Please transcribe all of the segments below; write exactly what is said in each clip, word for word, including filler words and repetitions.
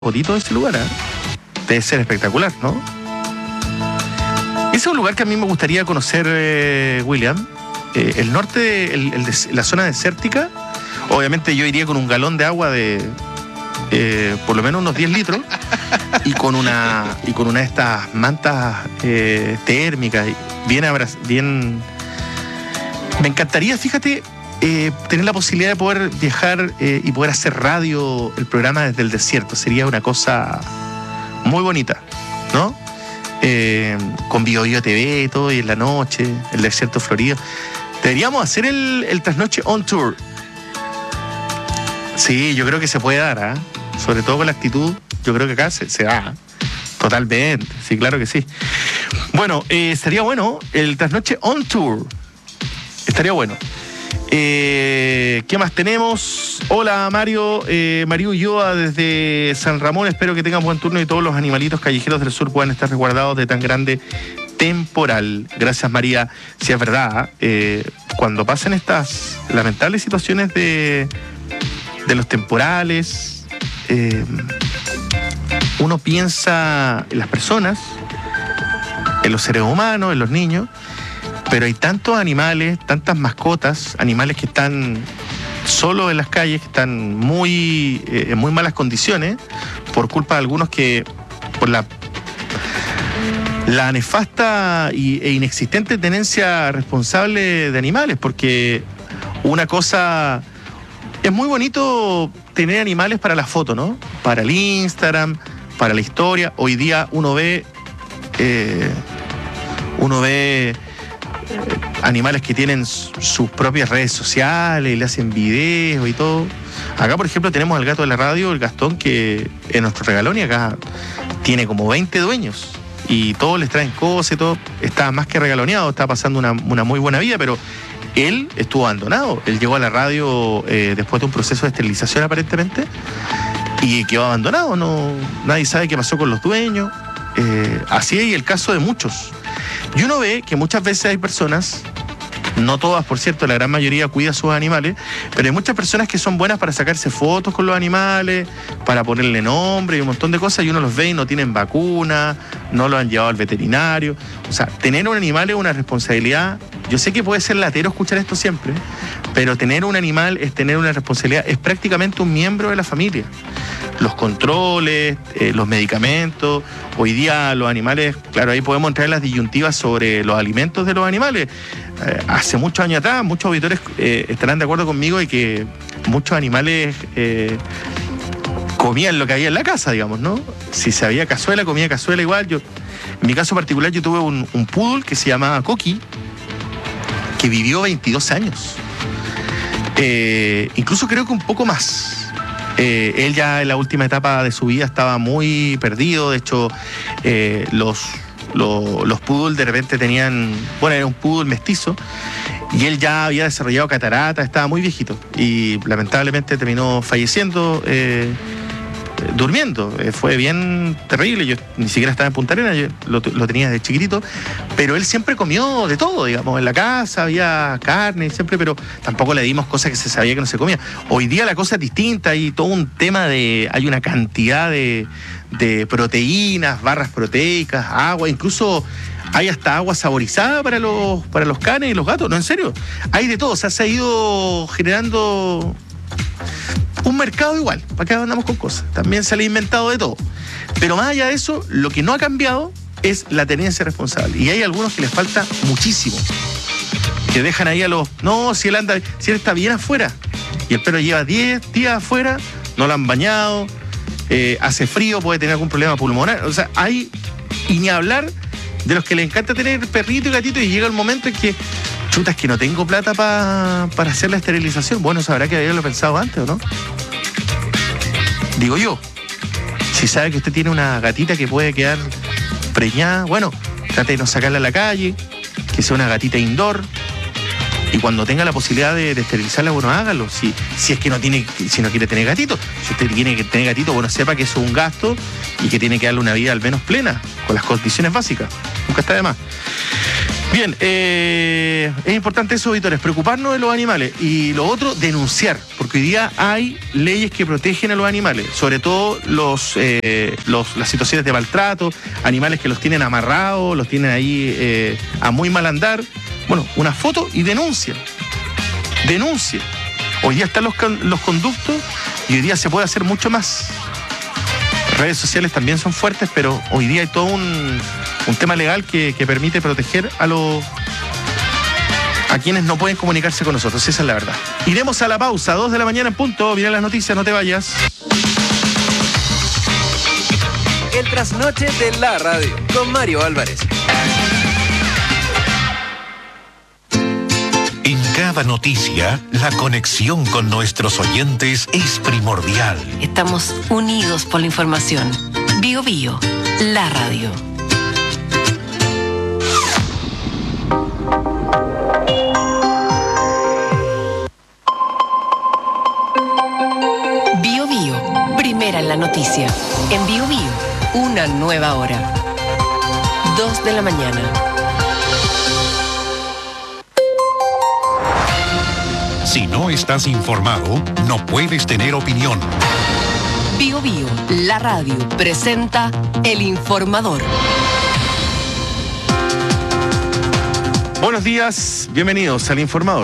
Bonito ese lugar, ¿eh? Debe ser espectacular, ¿no? Ese es un lugar que a mí me gustaría conocer, eh, William. Eh, el norte, de, el, el de, la zona desértica. Obviamente yo iría con un galón de agua de eh, por lo menos unos diez litros y con una y con una de estas mantas eh, térmicas, bien, abraz, bien. Me encantaría, fíjate, eh, tener la posibilidad de poder viajar eh, y poder hacer radio, el programa desde el desierto. Sería una cosa muy bonita, ¿no? Eh, con Bio Bio T V y todo, y en la noche, el desierto florido. Deberíamos hacer el, el Trasnoche on Tour. Sí, yo creo que se puede dar, ¿eh? Sobre todo con la actitud, yo creo que acá se, se da. Totalmente, sí, claro que sí. Bueno, eh, estaría bueno el Trasnoche on Tour. Estaría bueno. Eh, ¿Qué más tenemos? Hola Mario, eh, Mario Ulloa desde San Ramón. Espero que tengan buen turno y todos los animalitos callejeros del sur puedan estar resguardados de tan grande temporal. Gracias, María. Si es verdad, eh, cuando pasan estas lamentables situaciones de, de los temporales, eh, uno piensa en las personas, en los seres humanos, en los niños, pero hay tantos animales, tantas mascotas, animales que están solos en las calles, que están muy eh, en muy malas condiciones, por culpa de algunos que, por la la nefasta y, e inexistente tenencia responsable de animales, porque una cosa, es muy bonito tener animales para la foto, ¿no? Para el Instagram, para la historia. Hoy día uno ve, eh, uno ve animales que tienen sus propias redes sociales y le hacen videos y todo. Acá, por ejemplo, tenemos al gato de la radio, el Gastón, que es nuestro regalón, y acá tiene como veinte dueños y todos les traen cosas y todo. Está más que regaloneado, está pasando una, una muy buena vida, pero él estuvo abandonado. Él llegó a la radio eh, después de un proceso de esterilización aparentemente y quedó abandonado. No, nadie sabe qué pasó con los dueños. Eh, así es el caso de muchos. Y uno ve que muchas veces hay personas, no todas por cierto, la gran mayoría cuida a sus animales, pero hay muchas personas que son buenas para sacarse fotos con los animales, para ponerle nombre y un montón de cosas, y uno los ve y no tienen vacuna, no lo han llevado al veterinario. O sea, tener un animal es una responsabilidad. Yo sé que puede ser latero escuchar esto siempre, pero tener un animal es tener una responsabilidad, es prácticamente un miembro de la familia. Los controles, eh, los medicamentos. Hoy día los animales, claro, ahí podemos entrar en las disyuntivas sobre los alimentos de los animales. Eh, hace muchos años atrás, muchos auditores eh, estarán de acuerdo conmigo de que muchos animales eh, comían lo que había en la casa, digamos, ¿no? Si se había cazuela, comía cazuela igual. Yo, en mi caso particular, yo tuve un, un poodle que se llamaba Coqui, que vivió veintidós años. Eh, incluso creo que un poco más. Eh, él ya en la última etapa de su vida estaba muy perdido. De hecho, eh, los, los, los poodles de repente tenían... Bueno, era un poodle mestizo. Y él ya había desarrollado catarata, estaba muy viejito. Y lamentablemente terminó falleciendo, eh, durmiendo. Eh, fue bien terrible. Yo ni siquiera estaba en Punta Arenas, yo lo, lo tenía desde chiquitito. Pero él siempre comió de todo, digamos. En la casa había carne, siempre, pero tampoco le dimos cosas que se sabía que no se comía. Hoy día la cosa es distinta, hay todo un tema de... Hay una cantidad de, de proteínas, barras proteicas, agua, incluso... Hay hasta agua saborizada para los, para los canes y los gatos, no, en serio. Hay de todo, o sea, se ha ido generando un mercado igual. ¿Para qué andamos con cosas? También se le ha inventado de todo. Pero más allá de eso, lo que no ha cambiado es la tenencia responsable. Y hay algunos que les falta muchísimo. Que dejan ahí a los... No, si él anda, si él está bien afuera. Y el perro lleva diez días afuera, no lo han bañado, eh, hace frío, puede tener algún problema pulmonar. O sea, hay... Y ni hablar de los que les encanta tener perrito y gatito, y llega el momento en que, chuta, es que no tengo plata pa, para hacer la esterilización. Bueno, sabrá que haberlo pensado antes, ¿o no? Digo yo. Si sabe que usted tiene una gatita que puede quedar preñada, bueno, trate de no sacarla a la calle, que sea una gatita indoor, y cuando tenga la posibilidad de, de esterilizarla, bueno, hágalo. Si, si es que no tiene, si no quiere tener gatito. Si usted tiene que tener gatito, bueno, sepa que eso es un gasto y que tiene que darle una vida al menos plena, con las condiciones básicas. Nunca está de más. Bien, eh, es importante eso, auditores, preocuparnos de los animales. Y lo otro, denunciar, porque hoy día hay leyes que protegen a los animales, sobre todo los, eh, los las situaciones de maltrato, animales que los tienen amarrados, los tienen ahí eh, a muy mal andar. Bueno, una foto y denuncia. Denuncia. Hoy día están los, los conductos y hoy día se puede hacer mucho más. Las redes sociales también son fuertes, pero hoy día hay todo un... un tema legal que, que permite proteger a los a quienes no pueden comunicarse con nosotros, esa es la verdad. Iremos a la pausa, dos de la mañana en punto, mira las noticias, no te vayas. El trasnoche de la radio, con Mario Álvarez. En cada noticia, la conexión con nuestros oyentes es primordial. Estamos unidos por la información. Bio Bio, la radio. Bio Bio, primera en la noticia. En Bio Bio, una nueva hora. Dos de la mañana. Si no estás informado, no puedes tener opinión. Bio Bio, la radio, presenta El Informador. Buenos días, bienvenidos al Informador.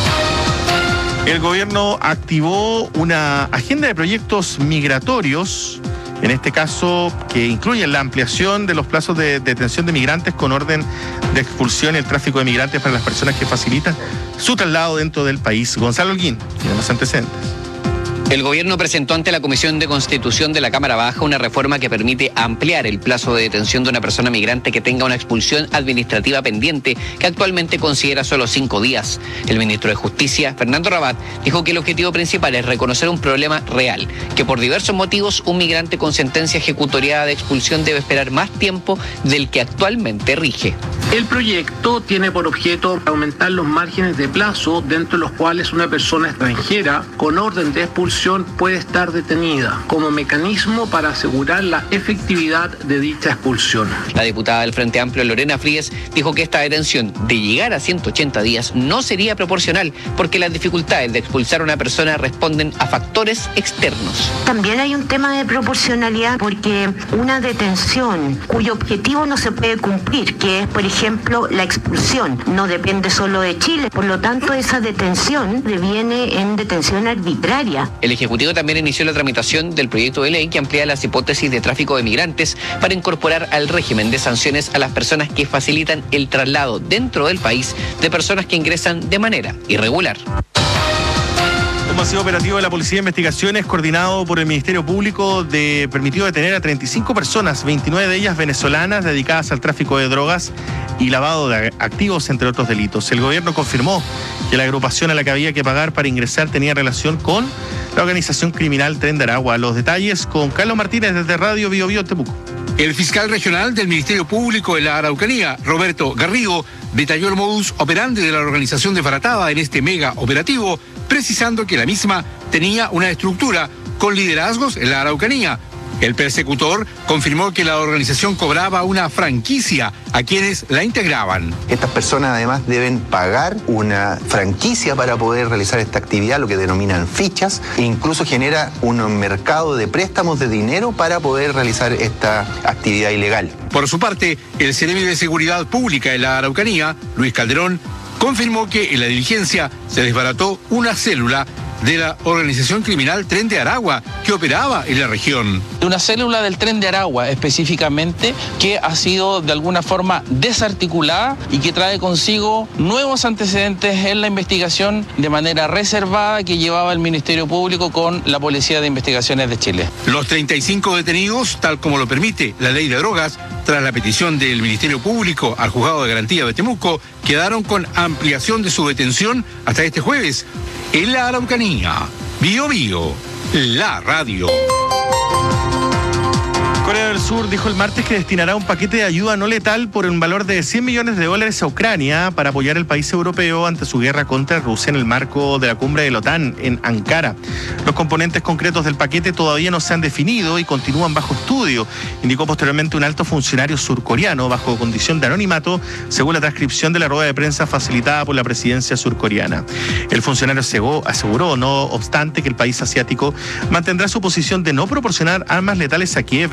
El gobierno activó una agenda de proyectos migratorios, en este caso que incluyen la ampliación de los plazos de detención de migrantes con orden de expulsión y el tráfico de migrantes para las personas que facilitan su traslado dentro del país. Gonzalo Holguín tiene los antecedentes. El gobierno presentó ante la Comisión de Constitución de la Cámara Baja una reforma que permite ampliar el plazo de detención de una persona migrante que tenga una expulsión administrativa pendiente, que actualmente considera solo cinco días. El ministro de Justicia, Fernando Rabat, dijo que el objetivo principal es reconocer un problema real, que por diversos motivos un migrante con sentencia ejecutoriada de expulsión debe esperar más tiempo del que actualmente rige. El proyecto tiene por objeto aumentar los márgenes de plazo dentro de los cuales una persona extranjera con orden de expulsión puede estar detenida, como mecanismo para asegurar la efectividad de dicha expulsión. La diputada del Frente Amplio, Lorena Fríes, dijo que esta detención de llegar a ciento ochenta días no sería proporcional porque las dificultades de expulsar a una persona responden a factores externos. También hay un tema de proporcionalidad porque una detención cuyo objetivo no se puede cumplir, que es, por ejemplo, la expulsión, no depende solo de Chile. Por lo tanto, esa detención deviene en detención arbitraria. El Ejecutivo también inició la tramitación del proyecto de ley que amplía las hipótesis de tráfico de migrantes para incorporar al régimen de sanciones a las personas que facilitan el traslado dentro del país de personas que ingresan de manera irregular. Un masivo operativo de la Policía de Investigaciones coordinado por el Ministerio Público de, permitió detener a treinta y cinco personas, veintinueve de ellas venezolanas, dedicadas al tráfico de drogas y lavado de activos, entre otros delitos. El gobierno confirmó que la agrupación a la que había que pagar para ingresar tenía relación con la organización criminal Tren de Aragua. Los detalles con Carlos Martínez desde Radio Bio Bio Temuco. El fiscal regional del Ministerio Público de la Araucanía, Roberto Garrigo, detalló el modus operandi de la organización de Farataba en este mega operativo, precisando que la misma tenía una estructura con liderazgos en la Araucanía. El persecutor confirmó que la organización cobraba una franquicia a quienes la integraban. Estas personas además deben pagar una franquicia para poder realizar esta actividad, lo que denominan fichas, e incluso genera un mercado de préstamos de dinero para poder realizar esta actividad ilegal. Por su parte, el Seremi de Seguridad Pública de la Araucanía, Luis Calderón, confirmó que en la diligencia se desbarató una célula de la organización criminal Tren de Aragua que operaba en la región. Una célula del Tren de Aragua específicamente que ha sido de alguna forma desarticulada y que trae consigo nuevos antecedentes en la investigación de manera reservada que llevaba el Ministerio Público con la Policía de Investigaciones de Chile. Los treinta y cinco detenidos, tal como lo permite la ley de drogas, tras la petición del Ministerio Público al Juzgado de Garantía de Temuco, quedaron con ampliación de su detención hasta este jueves. En la Araucanía, Bio Bio, la radio. Corea del Sur Sur dijo el martes que destinará un paquete de ayuda no letal por un valor de cien millones de dólares a Ucrania para apoyar al país europeo ante su guerra contra Rusia en el marco de la cumbre de la OTAN en Ankara. Los componentes concretos del paquete todavía no se han definido y continúan bajo estudio, indicó posteriormente un alto funcionario surcoreano bajo condición de anonimato, según la transcripción de la rueda de prensa facilitada por la presidencia surcoreana. El funcionario aseguró, no obstante, que el país asiático mantendrá su posición de no proporcionar armas letales a Kiev